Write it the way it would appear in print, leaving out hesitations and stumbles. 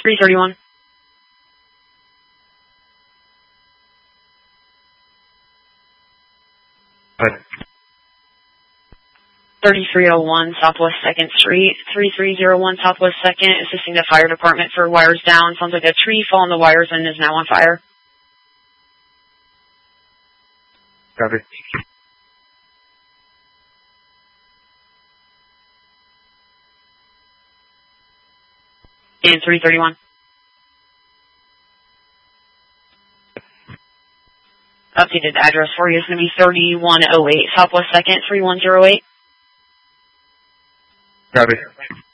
331. 3301 Southwest 2nd Street, 3301 Southwest 2nd, assisting the fire department for wires down. Sounds like a tree fell on the wires and is now on fire. Copy. And 331. Updated address for you is going to be 3108 Southwest 2nd, 3108. Copy.